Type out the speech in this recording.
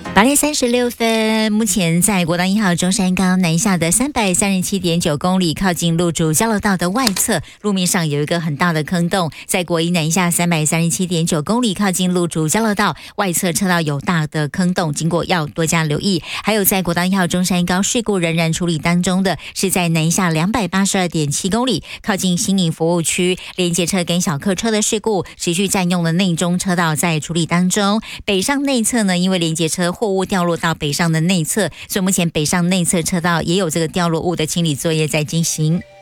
8:36，目前在国道1号中山高南下的337.9公里，靠近路竹交流道的外侧，路面上有一个很大的坑洞。在国一南下337.9公里，靠近路竹交流道外侧车道有大的坑洞，经过要多加留意。还有在国道1号中山高事故仍然处理当中的，是在南下282.7公里，靠近新营服务区，连接车跟小客车的事故持续占用了内中车道在处理当中。北上内侧呢，因为连接车货物掉落到北上的内侧，所以目前北上内侧车道也有这个掉落物的清理作业在进行。